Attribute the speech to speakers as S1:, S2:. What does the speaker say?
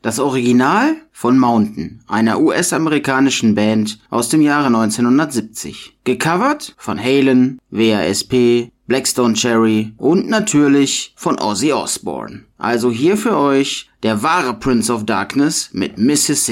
S1: Das Original von Mountain, einer US-amerikanischen Band aus dem Jahre 1970. Gecovert von Halen, WASP, Blackstone Cherry und natürlich von Ozzy Osbourne. Also hier für euch der wahre Prince of Darkness mit Mississippi.